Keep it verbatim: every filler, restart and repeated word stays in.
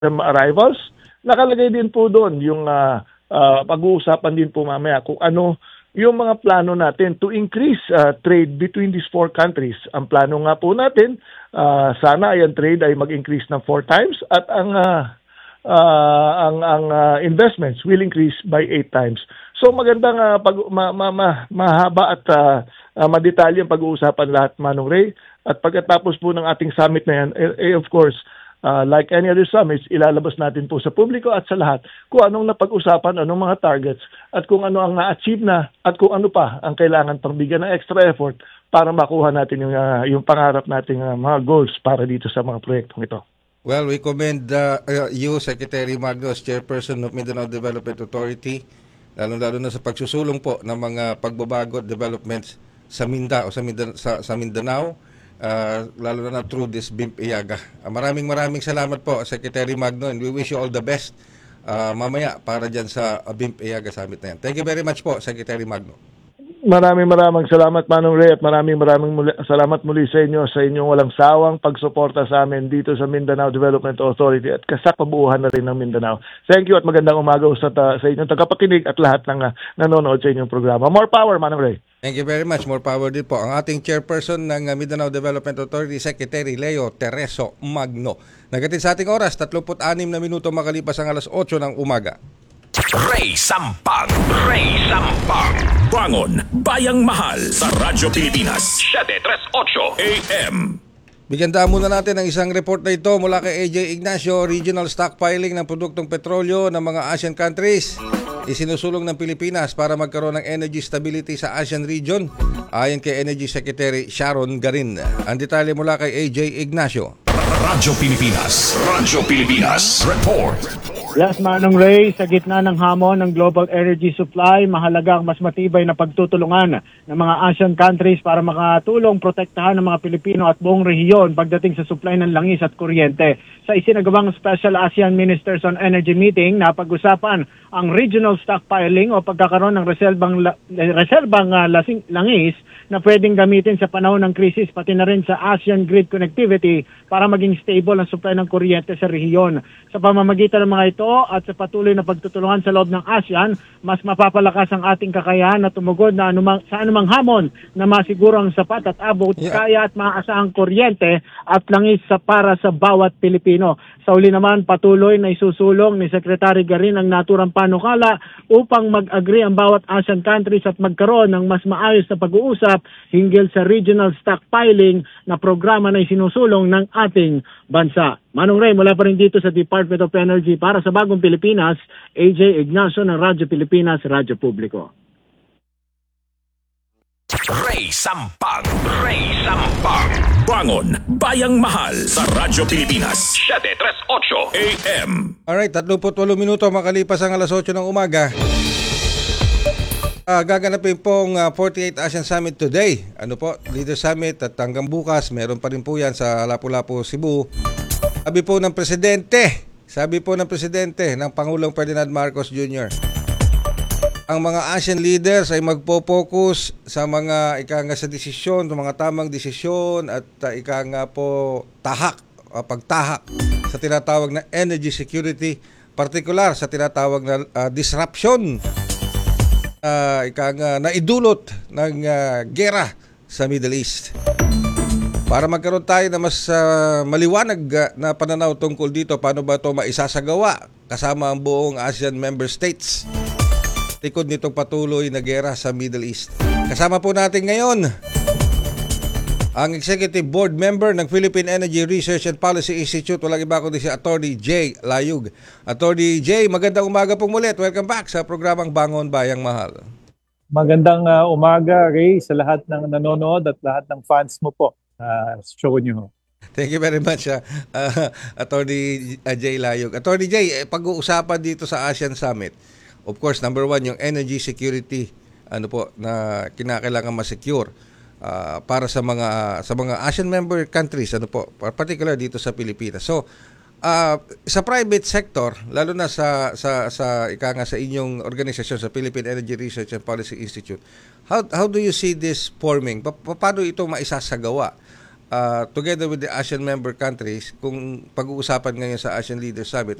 arrivals. Nakalagay din po doon yung uh, uh, pag-uusapan din po mamaya kung ano yung mga plano natin to increase uh, trade between these four countries. Ang plano nga po natin, uh, sana ay ang trade ay mag-increase ng four times at ang uh, uh, ang ang uh, investments will increase by eight times. So magandang uh, pag ma, ma, ma, mahaba at uh, uh, madetalye ang pag-uusapan lahat, Manong Ray. At pagkatapos po ng ating summit na yan, eh, eh, of course, Uh, like any other summits, ilalabas natin po sa publiko at sa lahat kung anong napag-usapan, anong mga targets, at kung ano ang na-achieve na, at kung ano pa ang kailangan pang bigyan ng extra effort para makuha natin yung, uh, yung pangarap nating uh, mga goals para dito sa mga proyektong ito. Well, we commend uh, you, Secretary Magno, as Chairperson of Mindanao Development Authority, lalo-lalo na sa pagsusulong po ng mga pagbabago at developments sa Mindanao, sa Mindanao, sa, sa Mindanao. Uh, lalo na through this B I M P-Iaga. Uh, maraming maraming salamat po, Secretary Magno, and we wish you all the best uh, mamaya para dyan sa uh, B I M P-Iaga Summit na yan. Thank you very much po, Secretary Magno. Maraming maraming salamat, Manong Ray, at maraming maraming muli, salamat muli sa inyo sa inyong walang sawang pagsuporta sa amin dito sa Mindanao Development Authority at kasapabuuhan na rin ng Mindanao. Thank you at magandang umaga sa, ta, sa inyong tagapakinig at lahat ng uh, nanonood sa inyong programa. More power, Manong Ray. Thank you very much. More power din po. Ang ating chairperson ng uh, Mindanao Development Authority, Secretary Leo Tereso Magno. Nagatin sa ating oras, thirty-six na minuto makalipas ang alas otso ng umaga. Ray Sampang, Ray Sampang. Bangon, Bayang Mahal sa Radyo Pilipinas, seven thirty-eight A M. Bigyan daan muna natin ang isang report na ito mula kay A J Ignacio. Regional stockpiling ng produktong petrolyo ng mga Asian countries isinusulong ng Pilipinas para magkaroon ng energy stability sa Asian region, ayon kay Energy Secretary Sharon Garin. Ang detalye mula kay A J Ignacio. Radyo Pilipinas, Radyo Pilipinas Report. Yes, Manong Ray, sa gitna ng hamon ng global energy supply, mahalaga ang mas matibay na pagtutulungan ng mga Asian countries para makatulong protektahan ng mga Pilipino at buong rehiyon pagdating sa supply ng langis at kuryente. Sa isinagawang Special ASEAN Ministers on Energy meeting, napag-usapan ang regional stockpiling o pagkakaroon ng reserbang, reserbang uh, lasing, langis na pwedeng gamitin sa panahon ng krisis, pati na rin sa ASEAN grid connectivity para maging stable ang supply ng kuryente sa rehiyon. Sa pamamagitan ng mga ito at sa patuloy na pagtutulungan sa loob ng ASEAN, mas mapapalakas ang ating kakayahan na tumugod na anumang, sa anumang hamon na masiguro ang sapat at abot, yeah. kaya at maaasahang kuryente at langis sa para sa bawat Pilipino. Sa uli naman, patuloy na isusulong ni Secretary Garin ang naturang panukala upang mag-agree ang bawat ASEAN countries at magkaroon ng mas maayos na pag-uusap hinggil sa regional stockpiling na programa na isinusulong ng ating bansa. Manong Ray, mula pa rin dito sa Department of Energy para sa Bagong Pilipinas, A J Ignacio ng Radyo Pilipinas, Radyo Publiko. Ray Sampang, Ray Sampang. Bangon, Bayang Mahal sa Radyo Pilipinas, seven thirty-eight A M. Alright, thirty-eight minuto makalipas ang alas otso ng umaga. Uh, gaganapin pong uh, forty-eighth ASEAN Summit today. Ano po, Leader Summit at hanggang bukas, meron pa rin po yan sa Lapu-Lapu, Cebu. Sabi po ng Presidente, sabi po ng Presidente ng Pangulong Ferdinand Marcos Junior, ang mga ASEAN leaders ay magpo-focus sa mga ika nga sa desisyon, sa mga tamang desisyon at uh, ika nga po tahak, uh, pagtahak sa tinatawag na energy security, partikular sa tinatawag na uh, disruption uh, ika nga naidulot ng uh, gera sa Middle East. Para magkaroon tayo na mas uh, maliwanag uh, na pananaw tungkol dito, paano ba ito maisasagawa kasama ang buong ASEAN member states likod nitong patuloy na gera sa Middle East. Kasama po natin ngayon ang Executive Board Member ng Philippine Energy Research and Policy Institute, walang iba kundi si Attorney Jay Layug. Attorney Jay, magandang umaga po muli. Welcome back sa programang Bangon Bayang Mahal. Magandang uh, umaga, Ray, sa lahat ng nanonood at lahat ng fans mo po. Uh, show nyo. Thank you very much, uh, uh, Attorney uh, Jay Layug. Attorney Jay, eh, pag-uusapan dito sa ASEAN Summit, of course, number one, yung energy security, ano po, na kinakailangan ma-secure uh, para sa mga sa mga ASEAN member countries, ano po, particular dito sa Pilipinas. So, uh, sa private sector, lalo na sa sa sa ika nga sa inyong organisasyon sa Philippine Energy Research and Policy Institute, how how do you see this forming? Pa- paano ito maisasagawa? uh, together with the ASEAN member countries, kung pag-uusapan ngayon sa ASEAN Leaders Summit,